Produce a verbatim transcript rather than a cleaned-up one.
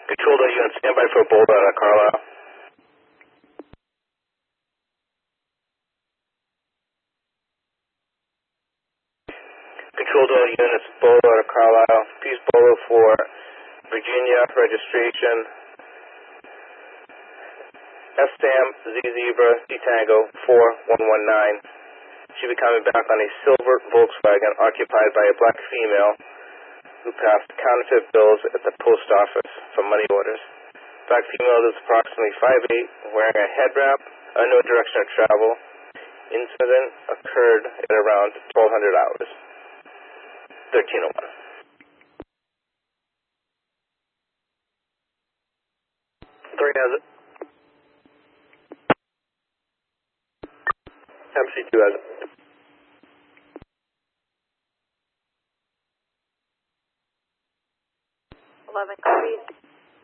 Control to unit, standby for a bolt out of Carlisle. Control to units, Bolo out of Carlisle. Peace Bolo for Virginia, registration. S Sam, Z Zebra, D Tango, four one one nine. Should be coming back on a silver Volkswagen occupied by a black female who passed counterfeit bills at the post office for money orders. Black female is approximately five eight, wearing a head wrap, unknown direction of travel. Incident occurred at around twelve hundred hours. thirteen oh one. Three has it. M C two has it. eleven copied.